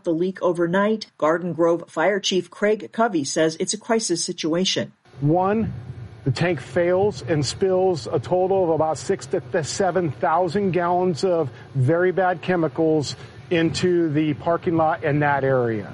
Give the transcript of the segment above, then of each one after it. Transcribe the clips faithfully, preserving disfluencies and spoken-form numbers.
out the leak overnight. Garden Grove Fire Chief Craig Covey says it's a crisis situation. One, the tank fails and spills a total of about six to seven thousand gallons of very bad chemicals into the parking lot in that area.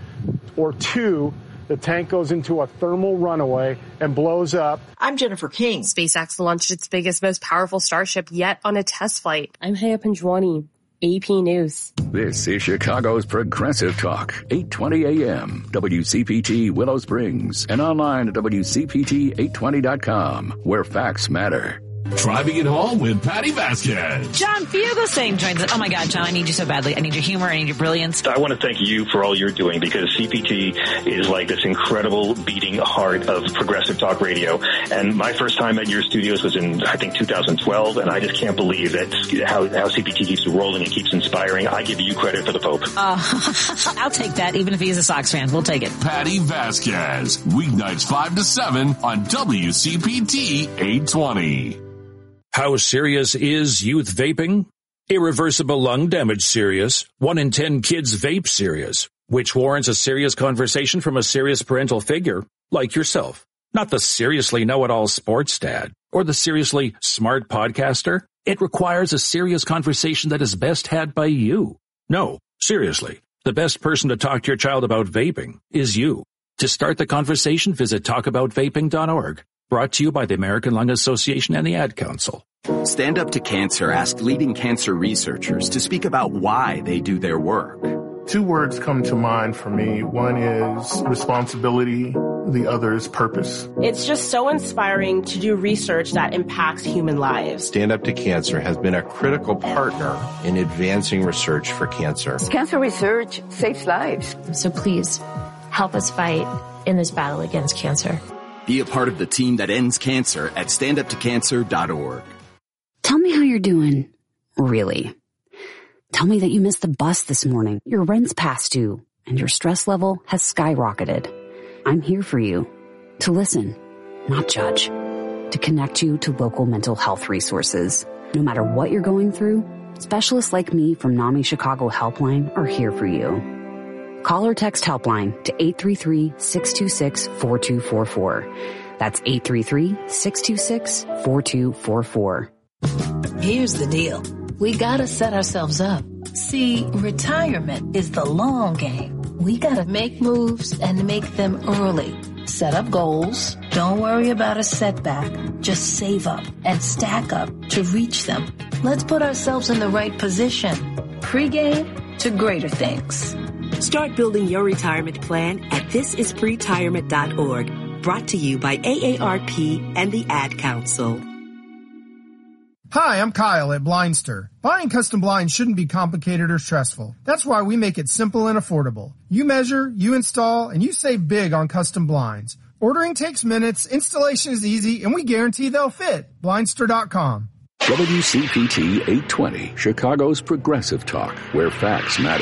Or two, the tank goes into a thermal runaway and blows up. I'm Jennifer King. SpaceX launched its biggest, most powerful Starship yet on a test flight. I'm Haya Panjwani, A P News. This is Chicago's Progressive Talk, eight twenty a m, W C P T Willow Springs, and online at W C P T eight twenty dot com, where facts matter. Driving it home with Patty Vasquez. John Fugelsang joins us. Oh my God, John, I need you so badly. I need your humor. I need your brilliance. I want to thank you for all you're doing, because C P T is like this incredible beating heart of progressive talk radio. And my first time at your studios was in, I think, two thousand twelve. And I just can't believe that how, how C P T keeps rolling and keeps inspiring. I give you credit for the Pope. Uh, I'll take that, even if he's a Sox fan. We'll take it. Patty Vasquez, weeknights five to seven on W C P T eight twenty. How serious is youth vaping? Irreversible lung damage serious. One in ten kids vape serious, which warrants a serious conversation from a serious parental figure like yourself. Not the seriously know-it-all sports dad or the seriously smart podcaster. It requires a serious conversation that is best had by you. No, seriously, the best person to talk to your child about vaping is you. To start the conversation, visit talk about vaping dot org. Brought to you by the American Lung Association and the Ad Council. Stand Up to Cancer asked leading cancer researchers to speak about why they do their work. Two words come to mind for me. One is responsibility. The other is purpose. It's just so inspiring to do research that impacts human lives. Stand Up to Cancer has been a critical partner in advancing research for cancer. Cancer research saves lives. So please, help us fight in this battle against cancer. Be a part of the team that ends cancer at stand up to cancer dot org. Tell me how you're doing. Really. Tell me that you missed the bus this morning, your rent's past due, and your stress level has skyrocketed. I'm here for you. To listen, not judge. To connect you to local mental health resources. No matter what you're going through, specialists like me from NAMI Chicago Helpline are here for you. Call or text Helpline to eight three three, six two six, four two four four. That's eight three three, six two six, four two four four. Here's the deal. We gotta set ourselves up. See, retirement is the long game. We gotta make moves and make them early. Set up goals. Don't worry about a setback. Just save up and stack up to reach them. Let's put ourselves in the right position. Pre-game to greater things. Start building your retirement plan at this is pretirement dot org. Brought to you by A A R P and the Ad Council. Hi, I'm Kyle at Blindster. Buying custom blinds shouldn't be complicated or stressful. That's why we make it simple and affordable. You measure, you install, and you save big on custom blinds. Ordering takes minutes, installation is easy, and we guarantee they'll fit. Blindster dot com. W C P T eight twenty, Chicago's Progressive Talk, where facts matter.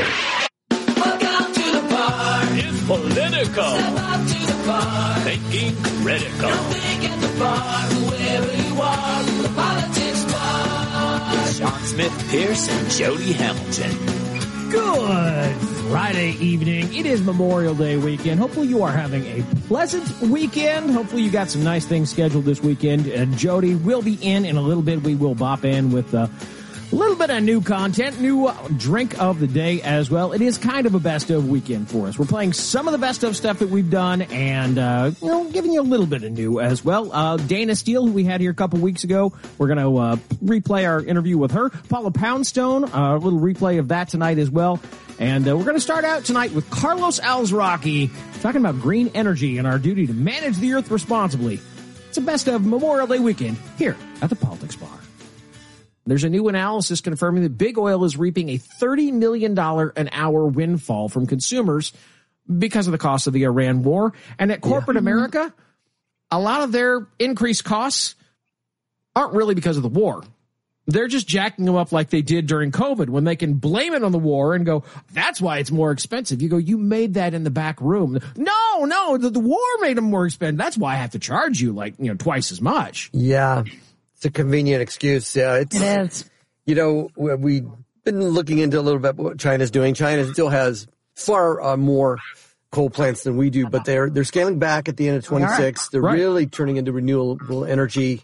It's political. Step up to the bar. Thinking critical. You're thinking the bar, whoever you are, the politics bar. With Sean Smith, Pierce, and Jody Hamilton. Good Friday evening. It is Memorial Day weekend. Hopefully you are having a pleasant weekend. Hopefully you got some nice things scheduled this weekend. Uh, Jody will be in in a little bit. We will bop in with uh, a little bit of new content, new drink of the day as well. It is kind of a best of weekend for us. We're playing some of the best of stuff that we've done and, uh, you know, giving you a little bit of new as well. Uh, Dana Steele, who we had here a couple weeks ago, we're going to, uh, replay our interview with her. Paula Poundstone, uh, a little replay of that tonight as well. And, uh, we're going to start out tonight with Carlos Alzraki talking about green energy and our duty to manage the earth responsibly. It's a best of Memorial Day weekend here at the Politics Bar. There's a new analysis confirming that big oil is reaping a thirty million dollars an hour windfall from consumers because of the cost of the Iran war. And at corporate yeah. America, a lot of their increased costs aren't really because of the war. They're just jacking them up like they did during COVID when they can blame it on the war and go, that's why it's more expensive. You go, you made that in the back room. No, no, the, the war made them more expensive. That's why I have to charge you like, you know, twice as much. Yeah. It's a convenient excuse. Yeah, it's, it is. You know, we've been looking into a little bit what China's doing. China still has far uh, more coal plants than we do, but they're they're scaling back at the end of twenty-six. They're right. really turning into renewable energy.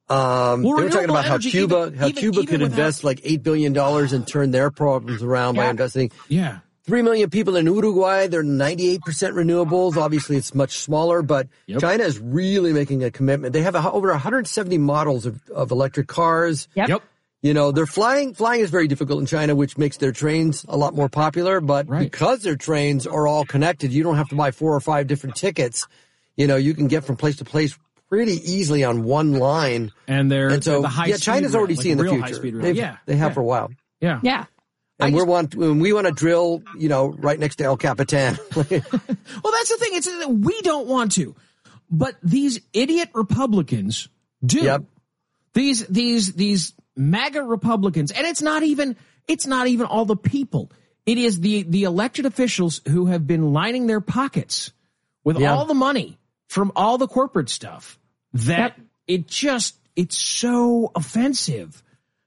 Um, well, they were talking about how Cuba, even, how even, Cuba even could without... invest like eight billion dollars and turn their problems around yeah. by investing. Yeah. Three million people in Uruguay. They're ninety-eight percent renewables. Obviously, it's much smaller, but yep. China is really making a commitment. They have a, over one hundred seventy models of, of electric cars. Yep. yep. You know, they're flying. Flying is very difficult in China, which makes their trains a lot more popular. But right. because their trains are all connected, you don't have to buy four or five different tickets. You know, you can get from place to place pretty easily on one line. And they're, and so, they're the high yeah, China's rail, already like seeing the future. They've, yeah. They have yeah. for a while. Yeah. Yeah. And we just, want when we want to drill, you know, right next to El Capitan. Well, that's the thing. It's we don't want to, but these idiot Republicans do. Yep. These these these MAGA Republicans, and it's not even it's not even all the people. It is the the elected officials who have been lining their pockets with yep. all the money from all the corporate stuff. That yep. it just it's so offensive.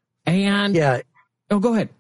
And yeah. Oh, go ahead.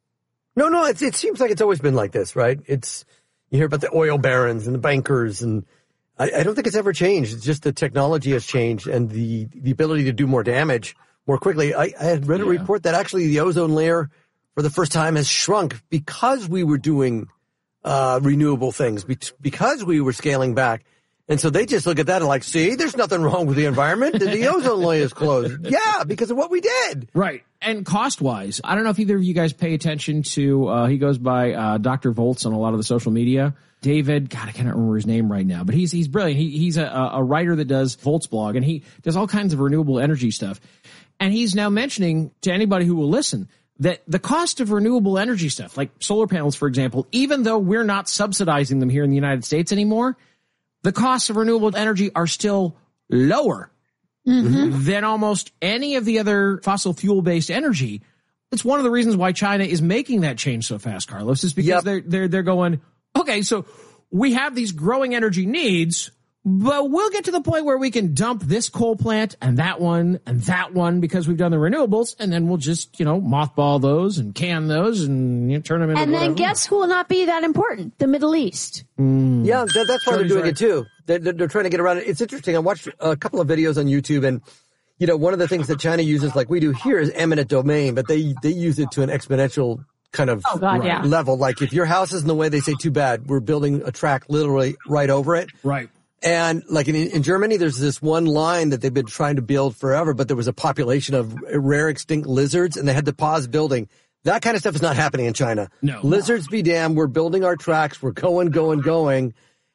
No, no, it, it seems like it's always been like this, right? It's, you hear about the oil barons and the bankers, and I, I don't think it's ever changed. It's just the technology has changed and the, the ability to do more damage more quickly. I, I had read a yeah. report that actually the ozone layer for the first time has shrunk because we were doing uh, renewable things, because we were scaling back. And so they just look at that and like, see, there's nothing wrong with the environment. The ozone layer is closed. Yeah, because of what we did. Right. And cost-wise, I don't know if either of you guys pay attention to, uh, he goes by uh, Doctor Volts on a lot of the social media. David, God, I can't remember his name right now, but he's he's brilliant. He, he's a, a writer that does Volts blog, and he does all kinds of renewable energy stuff. And he's now mentioning to anybody who will listen that the cost of renewable energy stuff, like solar panels, for example, even though we're not subsidizing them here in the United States anymore, the costs of renewable energy are still lower mm-hmm. than almost any of the other fossil fuel-based energy. It's one of the reasons why China is making that change so fast, Carlos, is because yep. they're they're they're going, okay, so we have these growing energy needs, but we'll get to the point where we can dump this coal plant and that one and that one because we've done the renewables, and then we'll just, you know, mothball those and can those and you know, turn them into And then whatever. Guess who will not be that important? The Middle East. Mm. Yeah, that, that's why Jody's they're doing right. it too. They're, they're trying to get around it. It's interesting. I watched a couple of videos on YouTube, and you know, one of the things that China uses, like we do here, is eminent domain, but they they use it to an exponential kind of oh, God, yeah. level. Like if your house is in the way, they say, too bad, we're building a track literally right over it. Right. And like in, in Germany, there's this one line that they've been trying to build forever, but there was a population of rare extinct lizards, and they had to pause building. That kind of stuff is not happening in China. No. Lizards be damned. We're building our tracks. We're going, going, going.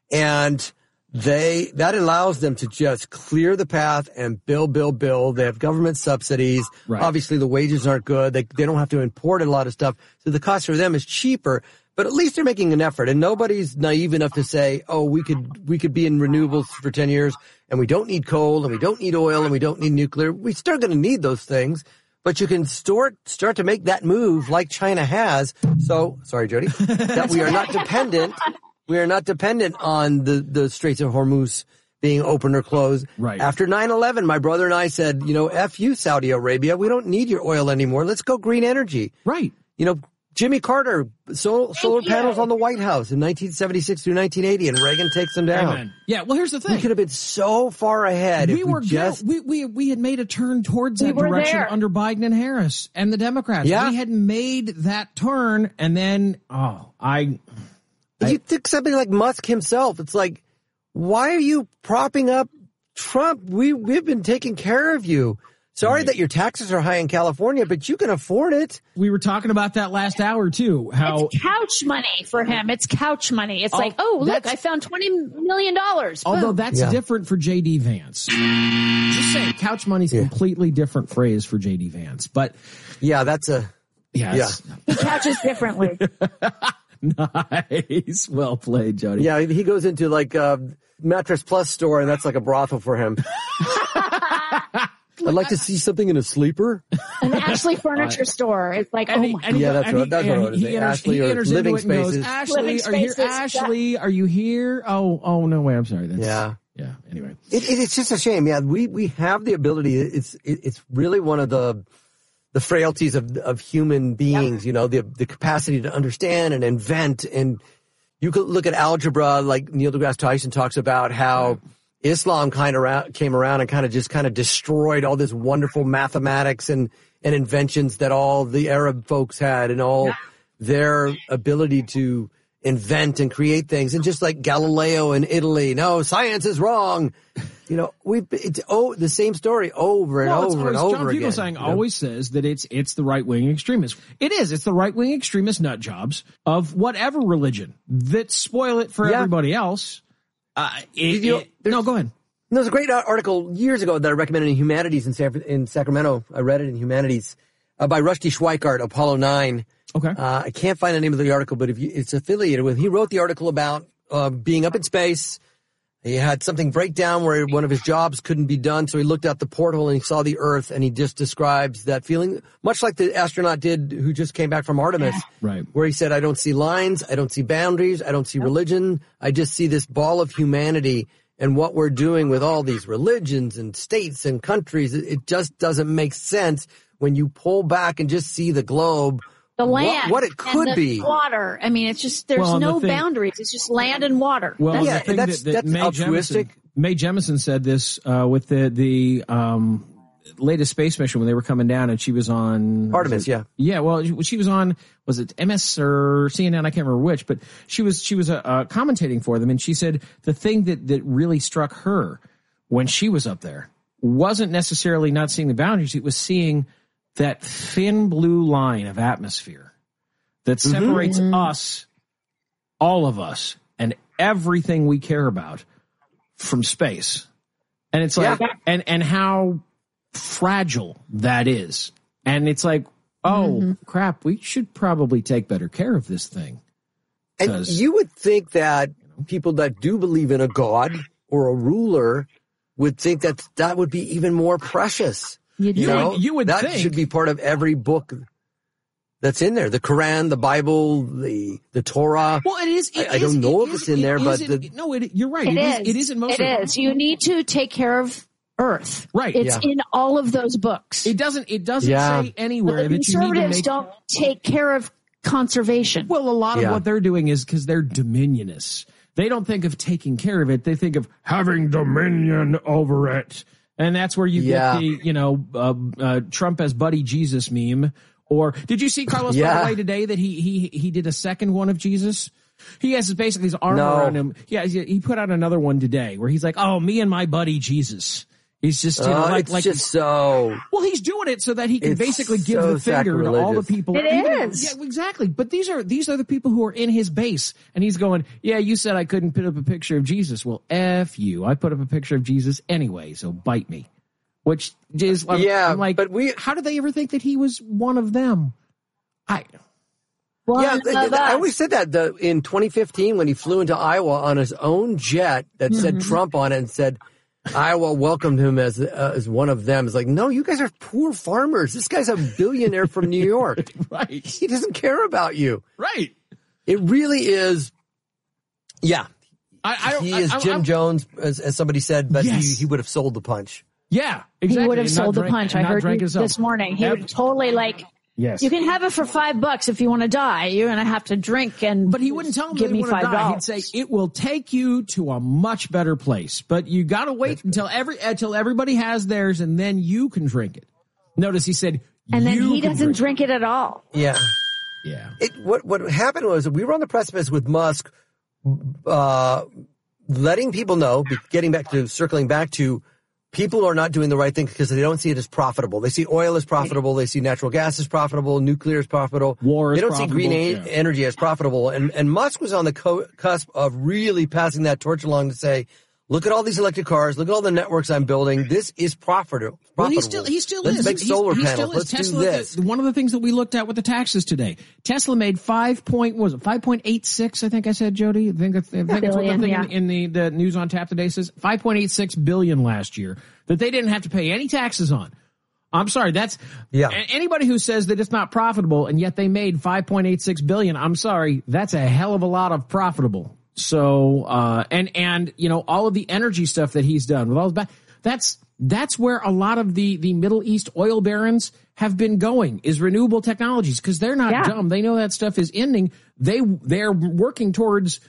And they, that allows them to just clear the path and build, build, build. They have government subsidies. Right. Obviously the wages aren't good. They, they don't have to import a lot of stuff. So the cost for them is cheaper, but at least they're making an effort. And nobody's naive enough to say, oh, we could, we could be in renewables for ten years and we don't need coal and we don't need oil and we don't need nuclear. We're still going to need those things, but you can start, start to make that move like China has. So, sorry, Jody, that we are not dependent. We are not dependent on the, the Straits of Hormuz being open or closed. Right. After nine eleven, my brother and I said, you know, F you, Saudi Arabia. We don't need your oil anymore. Let's go green energy. Right. You know, Jimmy Carter, sol- solar panels on the White House in nineteen seventy-six through nineteen eighty, and Reagan takes them down. Amen. Yeah, well, here's the thing. We could have been so far ahead we if were we just... we, we, we had made a turn towards we that direction there. under Biden and Harris and the Democrats. Yeah. We had made that turn, and then, oh, I... You think something like Musk himself, it's like, why are you propping up Trump? We, we've been taking care of you. Sorry right. that your taxes are high in California, but you can afford it. We were talking about that last hour, too. How It's couch money for him. It's couch money. It's oh, like, oh, look, I found twenty million dollars. Although Boom. that's yeah. different for J D. Vance. Just saying, couch money's a yeah. completely different phrase for J D. Vance. But yeah, that's a... Yeah. yeah. He couches differently. Nice. Well played, Jody. Yeah, he goes into like a Mattress Plus store, and that's like a brothel for him. I'd like to see something in a sleeper. An Ashley furniture store. It's like, oh he, my God. Yeah, that's what, that's he, what it is. He enters, Ashley he or enters living into it and spaces. goes, Ashley, Living are you here? spaces, Ashley, are you here? Oh, oh, no way. I'm sorry. That's, yeah. Yeah. Anyway. It, it, it's just a shame. Yeah, we, we have the ability. It's, it, it's really one of the, the frailties of, of human beings, yeah. you know, the, the capacity to understand and invent and, You could look at algebra, like Neil deGrasse Tyson talks about how Islam kind of came around and kind of just kind of destroyed all this wonderful mathematics and, and inventions that all the Arab folks had and all yeah. their ability to invent and create things. And just like Galileo in Italy, no, science is wrong. You know, we it's oh the same story over and well, over always, and over John again. Fugelsang you know? always says that it's it's the right wing extremists. It is. It's the right wing extremist nut jobs of whatever religion that spoil it for yeah. everybody else. Uh, it, you know, it, no, go ahead. There's a great article years ago that I recommended in Humanities in, San, in Sacramento. I read it in Humanities uh, by Rushdie Schweikart, Apollo nine. Okay. Uh, I can't find the name of the article, but if you, it's affiliated with. He wrote the article about uh, being up in space. He had something break down where one of his jobs couldn't be done, so he looked out the porthole and he saw the Earth, and he just describes that feeling, much like the astronaut did who just came back from Artemis, right? Where he said, I don't see lines, I don't see boundaries, I don't see religion, I just see this ball of humanity, and what we're doing with all these religions and states and countries, it just doesn't make sense when you pull back and just see the globe. The land, what, what it could and the be, water. I mean, it's just there's well, no the thing, boundaries. It's just land and water. Well, that's yeah, the thing that's, that, that that's Mae altruistic. Jemison, Mae Jemison said this uh, with the the um, latest space mission when they were coming down, and she was on Artemis. Yeah, yeah. Well, she was on was it M S or C N N? I can't remember which, but she was she was uh, uh, commentating for them, and she said the thing that that really struck her when she was up there wasn't necessarily not seeing the boundaries; it was seeing that thin blue line of atmosphere that separates mm-hmm. us, all of us, and everything we care about from space. And it's like, yeah. and, and how fragile that is. And it's like, oh, mm-hmm. crap, we should probably take better care of this thing. And you would think that people that do believe in a God or a ruler would think that that would be even more precious. You, you know, would, you would that think. should be part of every book that's in there. The Quran, the Bible, the the Torah. Well, it is. It I, I is, don't know it if is, it's in it there, is, but it, the, no, it, you're right. It, it is. is. It is in most. It of is. You need to take care of Earth. Right. It's yeah. in all of those books. It doesn't. It doesn't yeah. say anywhere the that you need to make. Conservatives don't take care of conservation. Well, a lot of yeah. what they're doing is because they're dominionists. They don't think of taking care of it. They think of having dominion over it. And that's where you yeah. get the, you know, uh, uh, Trump as Buddy Jesus meme. Or did you see Carlos yeah. Varela today that he he he did a second one of Jesus? He has basically his arm no. around him. Yeah, he put out another one today where he's like, "Oh, me and my buddy Jesus." He's just, you know, uh, like it's like just so. Well, he's doing it so that he can it's basically give so the finger to all the people. It even, is. Yeah, exactly. But these are these are the people who are in his base, and he's going, "Yeah, you said I couldn't put up a picture of Jesus. Well, F you. I put up a picture of Jesus anyway, so bite me." Which is, I'm, yeah, I'm like, but we. How did they ever think that he was one of them? I. One yeah, of th- th- I us. always said that the, in twenty fifteen when he flew into Iowa on his own jet that Mm-hmm. said Trump on it and said Iowa welcomed him as uh, as one of them. It's like, no, you guys are poor farmers. This guy's a billionaire from New York. Right. He doesn't care about you. Right. It really is. Yeah. I, I don't, he I, is I, Jim I'm, Jones, as, as somebody said, but Yes. he, he would have sold the punch. Yeah, exactly. He would have And not sold the drank- punch. and I not heard drank you himself. this morning. He Yep. would totally like. Yes. You can have it for five bucks if you want to die. You're going to have to drink and. But he wouldn't tell him give that he me wanted to five die. He'd dollars. say it will take you to a much better place, but you got to wait until every until everybody has theirs, and then you can drink it. Notice he said, And then you he can doesn't drink drink it at all. Yeah. Yeah. It, what what happened was we were on the precipice with Musk, uh, letting people know, getting back to circling back to people are not doing the right thing because they don't see it as profitable. They see oil as profitable. They see natural gas as profitable. Nuclear as profitable. War is They don't profitable, see green a- yeah. energy as profitable. And, and Musk was on the co- cusp of really passing that torch along to say, look at all these electric cars. Look at all the networks I'm building. This is profitable. Well, he still he still Let's is. make He's- solar he panels. still is. Let's Tesla, do this. the- one of the things that we looked at with the taxes today, Tesla made five point what was it five point eight six? I think I said, Jody. I think that's, I think that's what the Billion, thing yeah. in, in the, the news on tap today says. Five point eight six billion last year that they didn't have to pay any taxes on. I'm sorry. That's Yeah. a- anybody who says that it's not profitable and yet they made five point eight six billion. I'm sorry. That's a hell of a lot of profitable. So, uh, and, and, you know, all of the energy stuff that he's done with all the, that's, that's where a lot of the, the Middle East oil barons have been going is renewable technologies because they're not Yeah. dumb. They know that stuff is ending. They, they're working towards